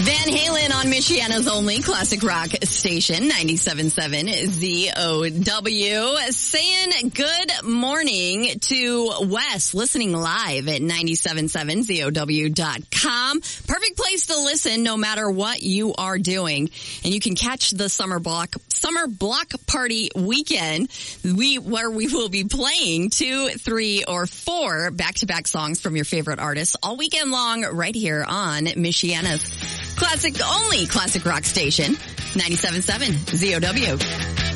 Van Halen on Michiana's only classic rock station, 97.7 ZOW. Saying good morning to Wes, listening live at 97.7ZOW.com. Perfect place to listen no matter what you are doing. And you can catch the Summer Block Party weekend, where we will be playing 2, 3, or 4 back-to-back songs from your favorite artists all weekend long right here on Michiana's only classic rock station, 97.7 ZOW.